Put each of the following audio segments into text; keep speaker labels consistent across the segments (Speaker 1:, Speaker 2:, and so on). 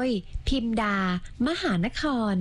Speaker 1: ยพิมดามหานคร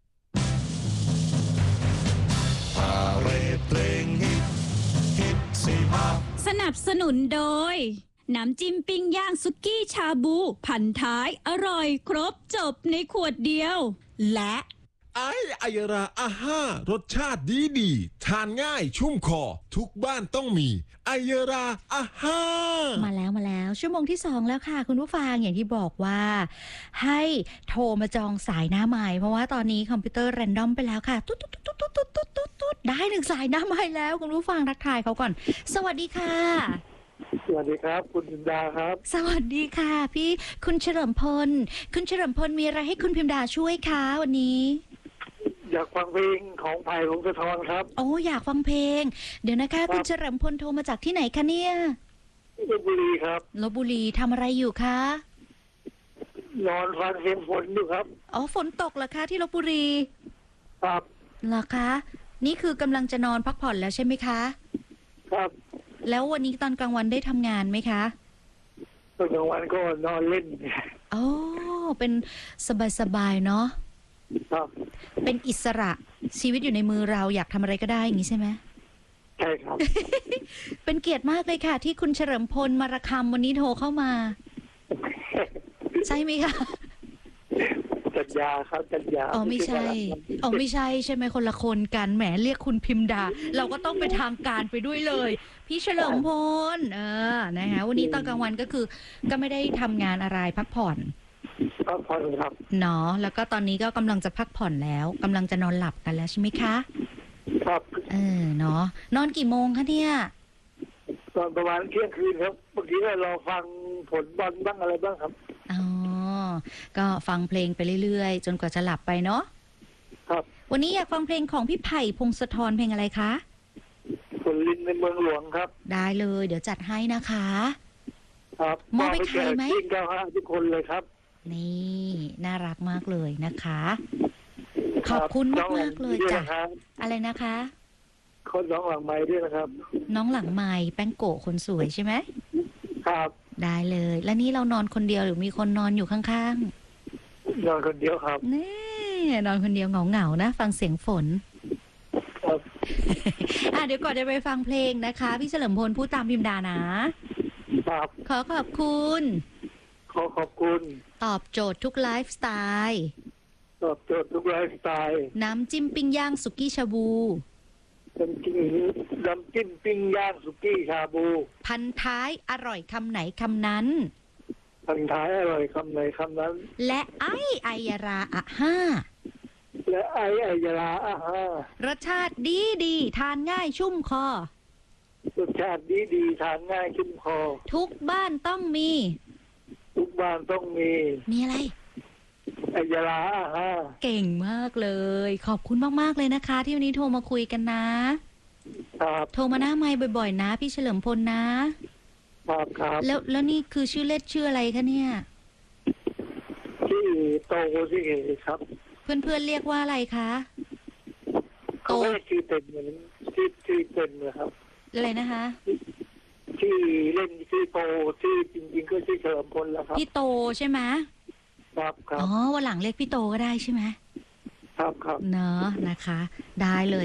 Speaker 2: พาเรดเพลงฮิตสีภาพ
Speaker 3: สนับสนุนโดยน้ำจิ้มปิ้งย่างสุกี้ชาบูพันท้ายอร่อยครบจบในขวดเดียวและ
Speaker 2: ไอยราอาห้ารสชาติดีทานง่ายชุ่มคอทุกบ้านต้องมีไอยราอาห้า
Speaker 4: มาแล้วชั่วโมงที่2แล้วค่ะคุณผู้ฟังอย่างที่บอกว่าให้โทรมาจองสายหน้าไม้เพราะว่าตอนนี้คอมพิวเตอร์แรนดอมไปแล้วค่ะตุ๊ดได้1สายหน้าไม้แล้วคุณผู้ฟังทักทายเขาก่อนสวัสดีค่ะ
Speaker 5: สวัสดีครับคุณพิมดาครับ
Speaker 4: สวัสดีค่ะพี่คุณเฉลิมพลมีอะไรให้คุณพิมดาช่วยคะวันนี้
Speaker 5: อยากฟังเพลงของไผ่พงศธรครับ
Speaker 4: โอ้อยากฟังเพลงเดี๋ยวนะคะคุณเฉลิมพลโทรมาจากที่ไหนคะเนี่ย
Speaker 5: ลพบุรีครับ
Speaker 4: ลพบุรีทำอะไรอยู่คะ
Speaker 5: นอนฟังเสียงฝนอยู่ครับ
Speaker 4: อ๋อฝนตกเหรอคะที่ลพบุรี
Speaker 5: ครับ
Speaker 4: เหรอคะนี่คือกำลังจะนอนพักผ่อนแล้วใช่ไหมคะ
Speaker 5: ครับ
Speaker 4: แล้ววันนี้ตอนกลางวันได้ทำงานไหมคะ
Speaker 5: ตอนกลางวันก็นอนเล่น
Speaker 4: โอ้เป็นสบายๆเนาะ
Speaker 5: ครับ
Speaker 4: เป็นอิสระชีวิตอยู่ในมือเราอยากทำอะไรก็ได้อย่างนี้ใช่ไหม
Speaker 5: ใช่ครับ
Speaker 4: เป็นเกียรติมากเลยค่ะที่คุณเฉลิมพลมาระคำวันนี้โทรเข้ามาใช่ไหมคะ
Speaker 5: จัญญาครับจัญญา
Speaker 4: อ๋อไม่ใช่ใช่ไหมคนละคนกันแหมเรียกคุณพิมดาเราก็ต้องไปทางการไปด้วยเลยพี่เฉลิมพลนะคะวันนี้ตอนกลางวันก็คือก็ไม่ได้ทำงานอะไรพักผ่อน
Speaker 5: ครับ
Speaker 4: เนาะแล้วก็ตอนนี้ก็กำลังจะพักผ่อนแล้วกำลังจะนอนหลับกันแล้วใช่ไหมคะ
Speaker 5: ครับ
Speaker 4: เนาะนอนกี่โมงคะเนี่ย
Speaker 5: ตอนประมาณเที่ยงคืนครับบางทีก็รอฟังผลบอลบ้างอะไรบ้างครับ
Speaker 4: อ๋อก็ฟังเพลงไปเรื่อยๆจนกว่าจะหลับไปเนาะ
Speaker 5: ครับ
Speaker 4: วันนี้อยากฟังเพลงของพี่ไผ่พงศธรเพลงอะไรคะ
Speaker 5: ฝนลินในเมืองหลวงครับ
Speaker 4: ได้เลยเดี๋ยวจัดให้นะคะ
Speaker 5: ครับ
Speaker 4: มอบไปใครไหม
Speaker 5: ทุกคนเลยครับ
Speaker 4: นี่น่ารักมากเลยนะคะขอบคุณมากๆเลยจ้ะอะไรนะคะ
Speaker 5: คนน้องหลังไม้ด้วยนะครับ
Speaker 4: น้องหลังไม้แป้งโกะคนสวยใช่ไหม
Speaker 5: ครับ
Speaker 4: ได้เลยแล้วนี่เรานอนคนเดียวหรือมีคนนอนอยู่ข้าง
Speaker 5: ๆนอนคนเดียวครับ
Speaker 4: นี่นอนคนเดียวเหงาๆนะฟังเสียงฝน
Speaker 5: ครับ
Speaker 4: เดี๋ยวก่อนจะไปฟังเพลงนะคะพี่เฉลิมพลพูดตามพิมดานะครับขอบคุณตอบโจทย์ทุกไลฟ์สไตล์น้ำจิ้มปิ้งย่างสุกี้ชาบู
Speaker 5: น้ำจิ้มปิ้งย่างสุกี้ชาบู
Speaker 4: พันท้ายอร่อยคำไหนคำนั้นและไอายราอะห้ารสชาติดีทานง่ายชุ่มคอทุกบ้านต้องมีมีอะไร
Speaker 5: ไอยาลา
Speaker 4: เก่งมากเลยขอบคุณมากๆเลยนะคะที่วันนี้โทรมาคุยกันนะครับโทรมาหน้าไมค์บ่อยๆนะพี่เฉลิมพล
Speaker 5: นะครับ
Speaker 4: แล้วนี่คือชื่อเล่นชื่ออะไรคะเนี่ย
Speaker 5: ชื่อโตสิครับ
Speaker 4: เพื่อนๆเรียกว่าอะไรคะ
Speaker 5: โตชื่อเต็มเหมือนชื่อเต็มเลยครับ
Speaker 4: อะไรนะคะ
Speaker 5: ชื่อเล่นชื่อโตชื่อจริงๆก็ชื่อเฉลิมพลแล้วครับ
Speaker 4: พี่โตใช่ไหม
Speaker 5: ครับ
Speaker 4: อ๋อวันหลังเรียกพี่โตก็ได้ใช่ไหม
Speaker 5: ครับ
Speaker 4: เนอะนะคะได้เลย